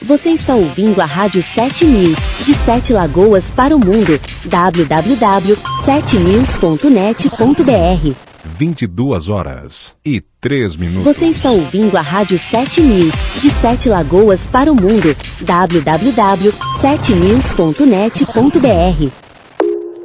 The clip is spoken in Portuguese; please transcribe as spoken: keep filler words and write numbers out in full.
Você está ouvindo a Rádio sete News, de Sete Lagoas para o mundo. w w w ponto sete news ponto net ponto b r. vinte e duas horas e três minutos. Você está ouvindo a Rádio sete News, de Sete Lagoas para o mundo. w w w ponto sete news ponto net ponto b r.